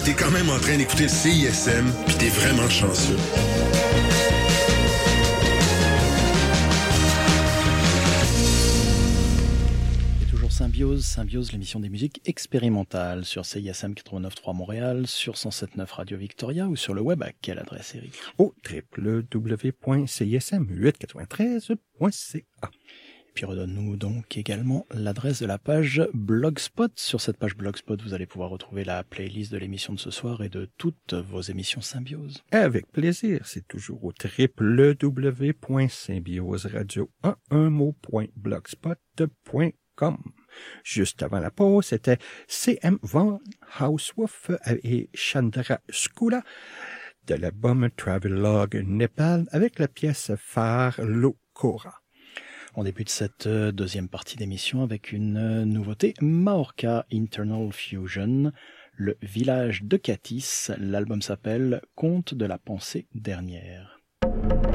T'es quand même en train d'écouter le CISM, puis t'es vraiment chanceux. Symbiose, l'émission des musiques expérimentales sur CISM 89.3 Montréal, sur 107.9 Radio Victoria ou sur le web. À quelle adresse, Eric? Au www.cism893.ca. Et puis redonne-nous donc également l'adresse de la page Blogspot. Sur cette page Blogspot, vous allez pouvoir retrouver la playlist de l'émission de ce soir et de toutes vos émissions Symbiose. Avec plaisir, c'est toujours au www.symbioseradio.blogspot.com. Juste avant la pause, c'était C.M. Van Hauswolf et Chandra Skula de l'album Travelogue Népal avec la pièce phare Lokora. On débute cette deuxième partie d'émission avec une nouveauté, Mahorca Internal Fusion, le village de Katis. L'album s'appelle Conte de la pensée dernière.